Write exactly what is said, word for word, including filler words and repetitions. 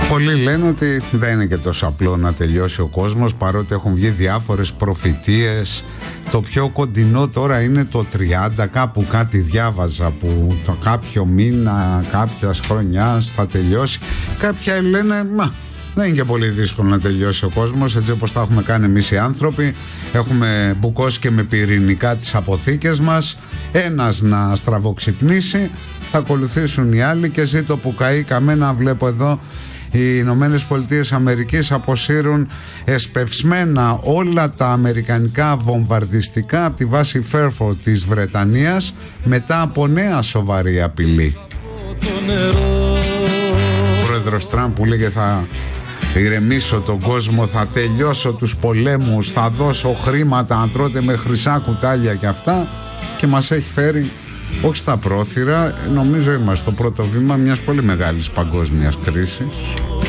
Πολλοί λένε ότι δεν είναι και τόσο απλό να τελειώσει ο κόσμος, παρότι έχουν βγει διάφορες προφητείες. Το πιο κοντινό τώρα είναι το τριάντα, κάπου κάτι διάβαζα, που το κάποιο μήνα, κάποιας χρονιάς θα τελειώσει. Κάποια λένε, μα δεν είναι και πολύ δύσκολο να τελειώσει ο κόσμος, έτσι όπως τα έχουμε κάνει εμείς οι άνθρωποι. Έχουμε μπουκώσει και με πυρηνικά τις αποθήκες μας. Ένας να στραβοξυπνήσει, θα ακολουθήσουν οι άλλοι, και ζήτω που καεί καμένα. Βλέπω εδώ οι Ηνωμένες Πολιτείες Αμερικής αποσύρουν εσπευσμένα όλα τα αμερικανικά βομβαρδιστικά από τη βάση Fairford της Βρετανίας, μετά από νέα σοβαρή απειλή. Ο πρόεδρος Τραμπ που λέγε θα ηρεμήσω τον κόσμο, θα τελειώσω τους πολέμους, θα δώσω χρήματα να τρώτε με χρυσά κουτάλια και αυτά, και μας έχει φέρει όχι στα πρόθυρα. Νομίζω είμαστε στο πρώτο βήμα μιας πολύ μεγάλης παγκόσμιας κρίσης.